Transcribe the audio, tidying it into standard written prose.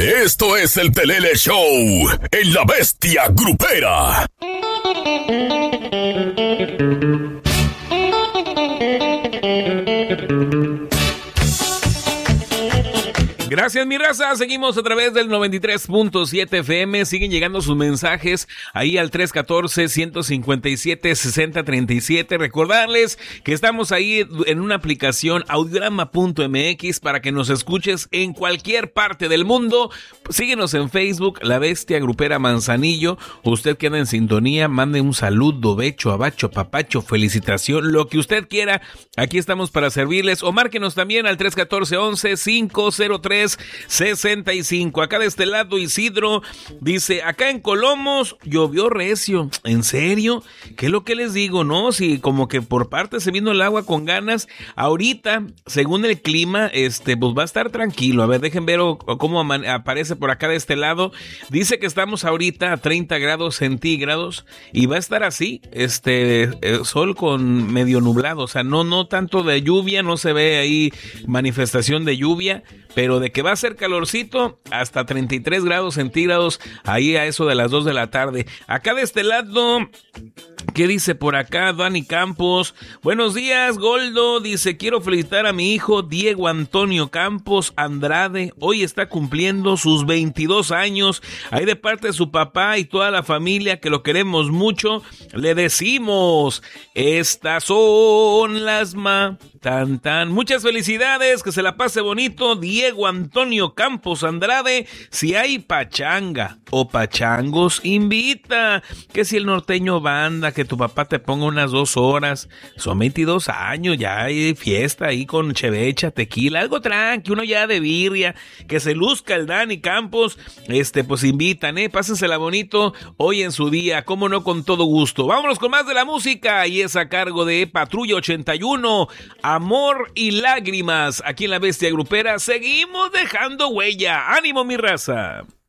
Esto es el Pelele Show en La Bestia Grupera. Gracias, mi raza. Seguimos a través del 93.7 FM. Siguen llegando sus mensajes ahí al 314-157-6037. Recordarles que estamos ahí en una aplicación audiograma.mx para que nos escuches en cualquier parte del mundo. Síguenos en Facebook, La Bestia Grupera Manzanillo. Usted queda en sintonía, mande un saludo, becho, abacho, papacho, felicitación, lo que usted quiera. Aquí estamos para servirles. O márquenos también al 314-11-503-65. Acá de este lado Isidro dice, acá en Colomos llovió recio. ¿En serio? ¿Qué es lo que les digo, no? Si como que por parte se vino el agua con ganas. Ahorita, según el clima, pues va a estar tranquilo. A ver, dejen ver cómo aparece por acá de este lado. Dice que estamos ahorita a 30 grados centígrados y va a estar así, sol con medio nublado. O sea, no tanto de lluvia, no se ve ahí manifestación de lluvia, pero de que va a ser calorcito, hasta 33 grados centígrados, ahí a eso de las 2 de la tarde. Acá de este lado, ¿qué dice por acá Dani Campos? Buenos días, Goldo. Dice, quiero felicitar a mi hijo Diego Antonio Campos Andrade. Hoy está cumpliendo sus 22 años. Ahí de parte de su papá y toda la familia, que lo queremos mucho, le decimos, estas son las Muchas felicidades, que se la pase bonito, Diego Antonio Campos Andrade. Si hay pachanga o pachangos, invita. Que si el norteño banda, que tu papá te ponga unas 2 horas. Son 22 años, ya hay fiesta ahí con chevecha, tequila, algo tranqui, uno ya de birria, que se luzca el Dani Campos. Pues invitan, pásensela bonito hoy en su día, cómo no, con todo gusto. Vámonos con más de la música, y es a cargo de Patrulla 81, Amor y Lágrimas. Aquí en La Bestia Grupera seguimos dejando huella. ¡Ánimo, mi raza!